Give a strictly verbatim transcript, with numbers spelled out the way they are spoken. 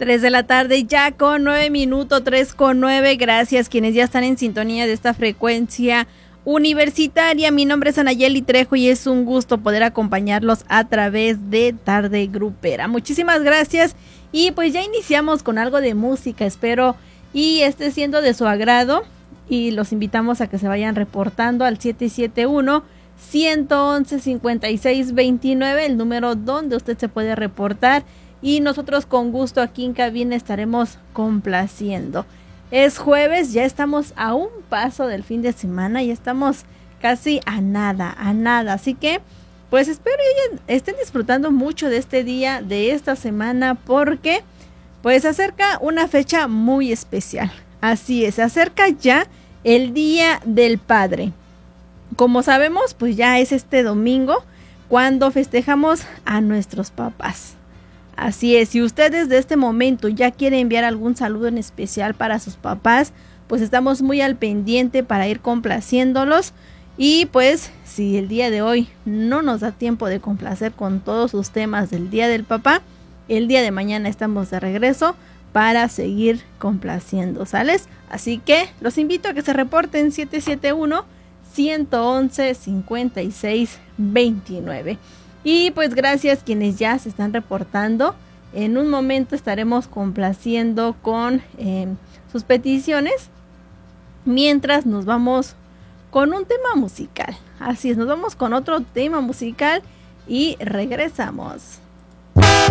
tres de la tarde, ya con nueve minutos, tres con nueve. Gracias quienes ya están en sintonía de esta frecuencia universitaria. Mi nombre es Anayeli Trejo y es un gusto poder acompañarlos a través de Tarde Grupera. Muchísimas gracias y pues ya iniciamos con algo de música, espero y esté siendo de su agrado y los invitamos a que se vayan reportando al siete siete uno, uno uno uno, cinco seis dos nueve, el número donde usted se puede reportar y nosotros con gusto aquí en cabina estaremos complaciendo. Es jueves, ya estamos a un paso del fin de semana, ya estamos casi a nada, a nada. Así que, pues espero que estén disfrutando mucho de este día, de esta semana, porque pues se acerca una fecha muy especial. Así es, se acerca ya el Día del Padre. Como sabemos, pues ya es este domingo cuando festejamos a nuestros papás. Así es, si usted desde este momento ya quiere enviar algún saludo en especial para sus papás, pues estamos muy al pendiente para ir complaciéndolos. Y pues si el día de hoy no nos da tiempo de complacer con todos sus temas del Día del Papá, el día de mañana estamos de regreso para seguir complaciendo, ¿sales? Así que los invito a que se reporten siete siete uno, uno uno uno, cinco seis dos nueve. Y pues gracias quienes ya se están reportando. En un momento estaremos complaciendo con eh, sus peticiones. Mientras nos vamos con un tema musical. Así es, nos vamos con otro tema musical y regresamos.